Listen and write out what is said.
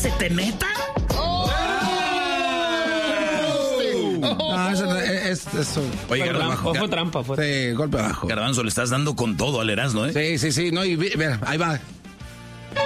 se te meta? No, eso. Oye, Garbanzo. Fue trampa. Sí, golpe abajo. Garbanzo, le estás dando con todo al Erasmo, ¿eh? Sí. No, y mira, ahí va.